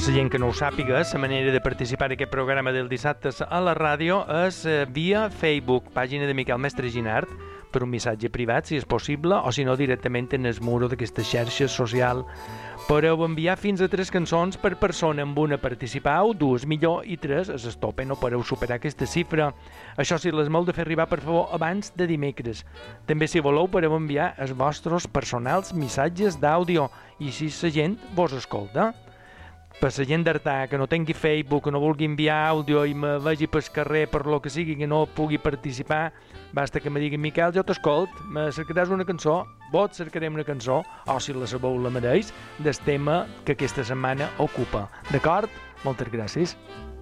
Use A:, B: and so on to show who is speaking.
A: la gent que no ho sàpiga, la manera de participar en aquest programa del dissabte a la ràdio és via Facebook, pàgina de Miquel Mestre Ginart, per un missatge privat, si és possible, o si no, directament en el muro d'aquesta xarxa social. Podeu enviar fins a 3 cançons per persona. Amb una participau, 2 millor, i 3 és el tope, no podeu superar aquesta xifra. Això sí, les m'heu de fer arribar, per favor, abans de dimecres. També, si voleu, podeu enviar els vostres personals missatges d'àudio, i així la gent vos escolta. Per la gent d'Artà, que no tingui Facebook, que no vulgui enviar àudio i me vegi pel carrer per lo que sigui, que no pugui participar, basta que me digui: Miquel, jo t'escolt, me cercaràs una cançó, vos cercarem una cançó, o si la sabeu la mereix, del tema que aquesta setmana ocupa. D'acord? Moltes gràcies.